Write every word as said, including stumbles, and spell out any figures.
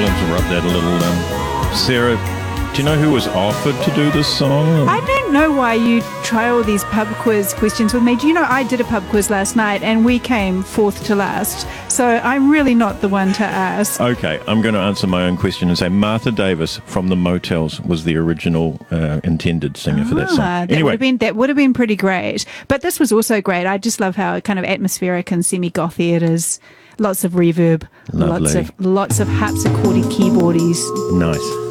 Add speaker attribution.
Speaker 1: interrupt that a little. Um, Sarah, do you know who was offered to do this song?
Speaker 2: I don't know why you try all these pub quiz questions with me. Do you know I did a pub quiz last night and we came fourth to last. So I'm really not the one to ask.
Speaker 1: Okay, I'm going to answer my own question and say Martha Davis from the Motels was the original uh, intended singer for that song.
Speaker 2: Ah, that
Speaker 1: Anyway,
Speaker 2: would have been that would have been pretty great. But this was also great. I just love how kind of atmospheric and semi-gothy it is. Lots of reverb,
Speaker 1: Lovely.
Speaker 2: lots of lots of harpsichordy keyboardies.
Speaker 1: nice.